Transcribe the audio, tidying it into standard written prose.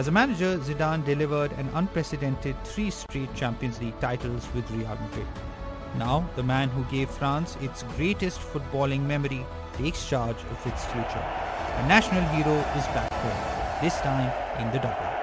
As a manager, Zidane delivered an unprecedented 3 straight Champions League titles with Real Madrid. Now, the man who gave France its greatest footballing memory takes charge of its future. A national hero is back home, this time in the dugout.